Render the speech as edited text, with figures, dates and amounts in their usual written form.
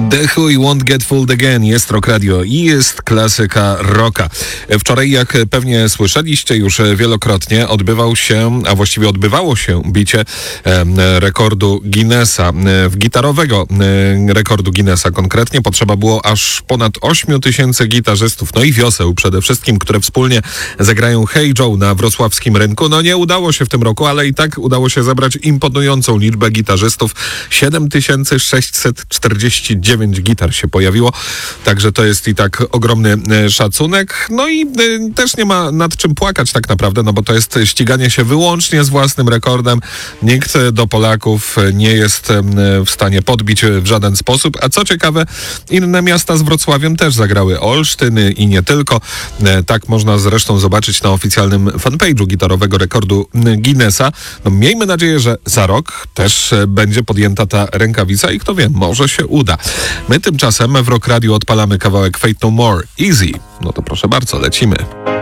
The Who i Won't Get Fooled Again. Jest Rock Radio i jest klasyka rocka. Wczoraj, jak pewnie słyszeliście już wielokrotnie, odbywało się bicie rekordu Guinnessa. Gitarowego rekordu Guinnessa konkretnie. Potrzeba było aż ponad 8 tysięcy gitarzystów, no i wioseł przede wszystkim, które wspólnie zagrają Hey Joe na wrocławskim rynku. No nie udało się w tym roku, ale i tak udało się zebrać imponującą liczbę gitarzystów. 7649 gitar się pojawiło, także to jest i tak ogromny szacunek. No i też nie ma nad czym płakać tak naprawdę, no bo to jest ściganie się wyłącznie z własnym rekordem. Nikt do Polaków nie jest w stanie podbić w żaden sposób, a co ciekawe, inne miasta z Wrocławiem też zagrały, Olsztyn i nie tylko. Tak można zresztą zobaczyć na oficjalnym fanpage'u gitarowego rekordu Guinnessa. No, miejmy nadzieję, że za rok też będzie podjęta ta rękawica i kto wie, może się uda. My tymczasem w Rock Radio odpalamy kawałek Faith No More, Easy. No to proszę bardzo, lecimy.